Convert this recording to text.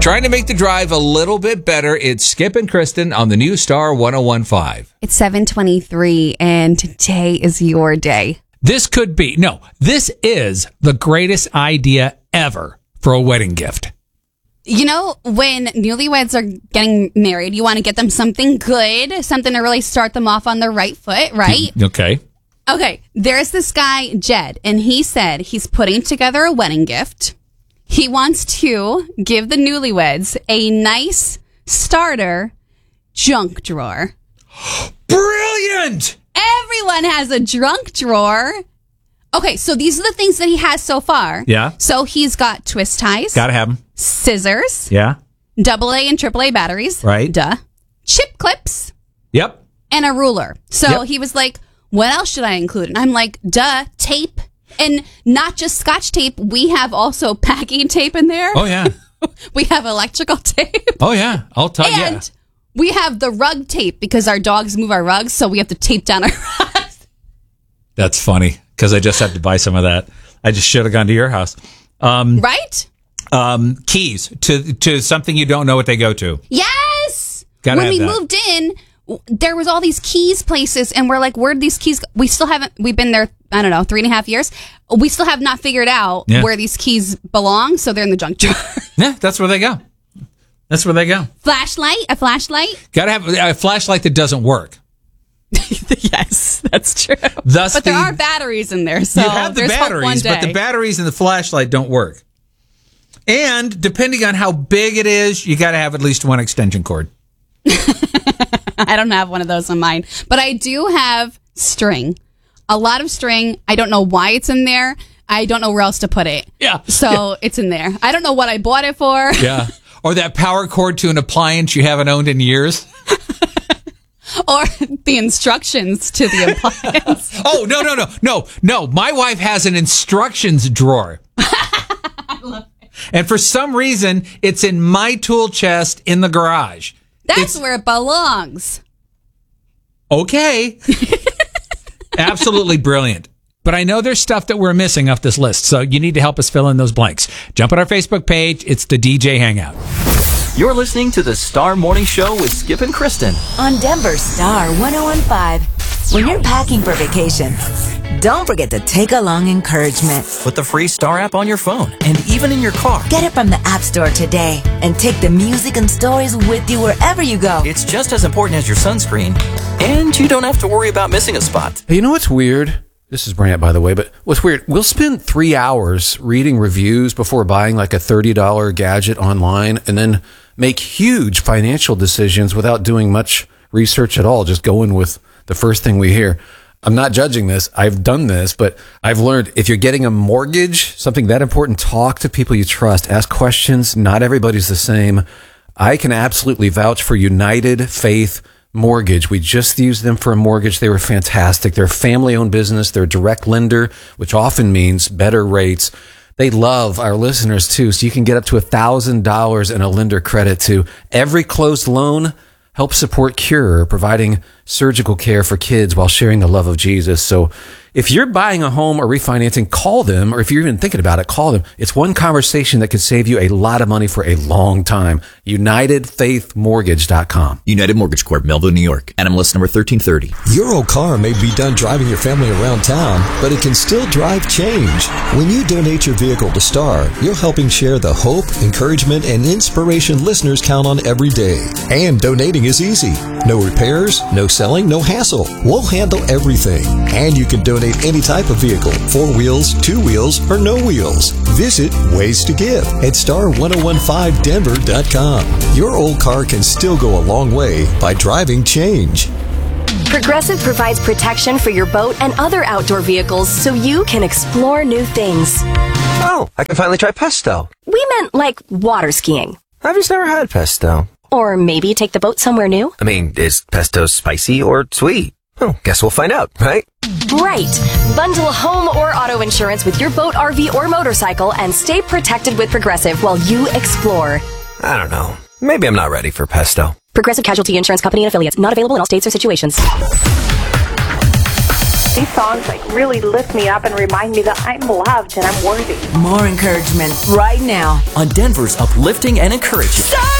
Trying to make the drive a little bit better. It's Skip and Kristen on the new Star 101.5. It's 7:23, and today is your day. This is the greatest idea ever for a wedding gift. You know, when newlyweds are getting married, you want to get them something good, something to really start them off on the right foot, right? Okay. Okay, there's this guy, Jed, and he said he's putting together a wedding gift. He wants to give the newlyweds a nice starter junk drawer. Brilliant! Everyone has a junk drawer. Okay, so these are the things that he has so far. Yeah. So he's got twist ties. Gotta have them. Scissors. Yeah. AA and AAA batteries. Right. Duh. Chip clips. Yep. And a ruler. So Yep. he was like, what else should I include? And I'm like, tape. And not just Scotch tape. We have also packing tape in there. Oh, yeah. We have electrical tape. Oh, yeah. I'll tell you. And we have the rug tape because our dogs move our rugs, so we have to tape down our rugs. That's funny because I just had to buy some of that. I just should have gone to your house. Right? Keys to something you don't know what they go to. Yes! Gotta when have we that. moved in, there was all these keys places, and we're like, where'd these keys go? We still haven't, we've been there, I don't know, 3.5 years. We still have not figured out where these keys belong, so they're in the junk drawer. Yeah, that's where they go. That's where they go. A flashlight? Gotta have a flashlight that doesn't work. Yes, that's true. Thus but there are batteries in there, so you have the there's hope one batteries, but day. the batteries and the flashlight don't work. And depending on how big it is, you got to have at least one extension cord. I don't have one of those on mine, but I do have string. A lot of string. I don't know why it's in there. I don't know where else to put it. Yeah. So it's in there. I don't know what I bought it for. Yeah. Or that power cord to an appliance you haven't owned in years. Or the instructions to the appliance. Oh, no. My wife has an instructions drawer. I love it. And for some reason, it's in my tool chest in the garage. That's where it belongs. Okay. Absolutely brilliant. But I know there's stuff that we're missing off this list, so you need to help us fill in those blanks. Jump on our Facebook page. It's the DJ Hangout. You're listening to the Star Morning Show with Skip and Kristen on Denver Star 101.5. When you're packing for vacation, don't forget to take along encouragement. with the free Star app on your phone and even in your car. Get it from the App Store today and take the music and stories with you wherever you go. It's just as important as your sunscreen, and you don't have to worry about missing a spot. Hey, you know what's weird? This is Brant, by the way, but what's weird, we'll spend 3 hours reading reviews before buying like a $30 gadget online and then make huge financial decisions without doing much research at all, just going with the first thing we hear. I'm not judging this. I've done this, but I've learned if you're getting a mortgage, something that important, talk to people you trust, ask questions. Not everybody's the same. I can absolutely vouch for United Faith Mortgage. We just used them for a mortgage. They were fantastic. They're a family-owned business. They're a direct lender, which often means better rates. They love our listeners too. So you can get up to $1,000 in a lender credit to every closed loan. Help support Cure, providing surgical care for kids while sharing the love of Jesus. So if you're buying a home or refinancing, call them. Or if you're even thinking about it, call them. It's one conversation that could save you a lot of money for a long time. UnitedFaithMortgage.com. United Mortgage Corp, Melville, New York. NMLS number 1330. Your old car may be done driving your family around town, but it can still drive change. When you donate your vehicle to Star, you're helping share the hope, encouragement, and inspiration listeners count on every day. And donating is easy. No repairs, no selling, no hassle. We'll handle everything. And you can donate any type of vehicle, 4 wheels, 2 wheels, or no wheels. Visit Ways to Give at star1015denver.com. Your old car can still go a long way by driving change. Progressive provides protection for your boat and other outdoor vehicles so you can explore new things. Oh, I can finally try pesto. We meant like water skiing. I've just never had pesto. Or maybe take the boat somewhere new. I mean, is pesto spicy or sweet? Oh, guess we'll find out, right? Right. Bundle home or auto insurance with your boat, RV, or motorcycle and stay protected with Progressive while you explore. I don't know. Maybe I'm not ready for pesto. Progressive Casualty Insurance Company and affiliates. Not available in all states or situations. These songs like really lift me up and remind me that I'm loved and I'm worthy. More encouragement right now On Denver's Uplifting and Encouraging.